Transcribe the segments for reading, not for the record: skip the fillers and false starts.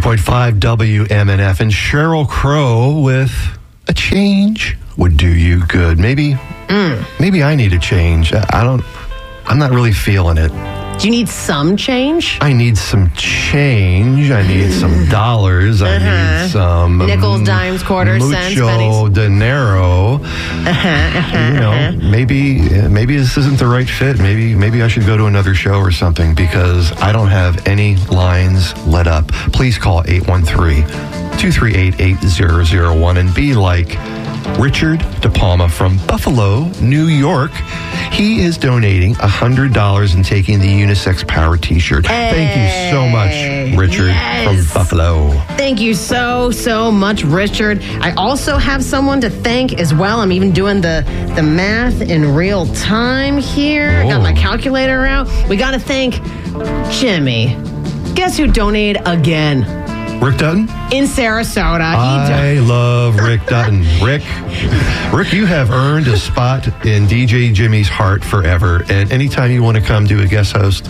98.5 WMNF, and Sheryl Crow with a change would do you good. Maybe I need a change. I'm not really feeling it. Do you need some change? I need some change. I need some dollars. I need some nickels, dimes, quarters, cents, pennies. Mucho dinero. Maybe this isn't the right fit. Maybe I should go to another show or something because I don't have any lines let up. Please call 813-238-8001 and be like Richard DePalma from Buffalo, New York. He is donating $100 and taking the unisex power t-shirt. Thank you so much, Richard from Buffalo. Thank you so much, Richard. I also have someone to thank as well. I'm even doing the math in real time here. I got my calculator out. We got to thank Jimmy. Guess who donated again? Rick Dutton? In Sarasota. I love Rick Dutton. Rick, you have earned a spot in DJ Jimmy's heart forever. And anytime you want to come do a guest host,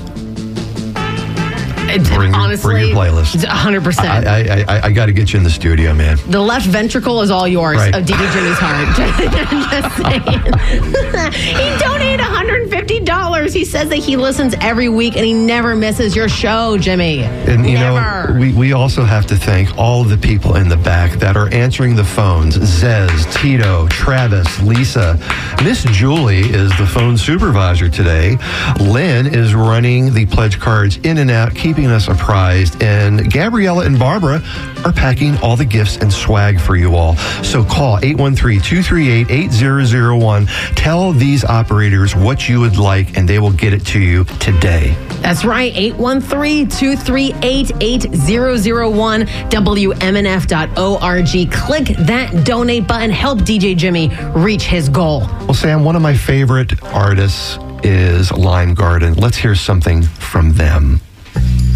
bring your playlist. 100%. I got to get you in the studio, man. The left ventricle is all yours of DJ Jimmy's heart. Just saying. He donated $150. He says that he listens every week and he never misses your show, Jimmy. And we also have to thank all of the people in the back that are answering the phones. Zez, Tito, Travis, Lisa. Miss Julie is the phone supervisor today. Lynn is running the pledge cards in and out, keeping us apprised, and Gabriella and Barbara are packing all the gifts and swag for you all. So call 813-238-8001. Tell these operators what you would like, and they will get it to you today. That's right, 813-238-8001, WMNF.org. Click that donate button. Help DJ Jimmy reach his goal. Well, Sam, one of my favorite artists is Lime Garden. Let's hear something from them.